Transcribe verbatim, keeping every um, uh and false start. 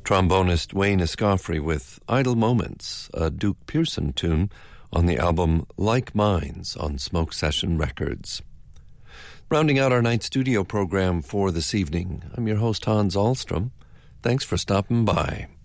trombonist Wayne Escoffery with Idle Moments, a Duke Pearson tune on the album Like Minds on Smoke Session Records. Rounding out our night studio program for this evening, I'm your host Hans Ahlstrom. Thanks for stopping by.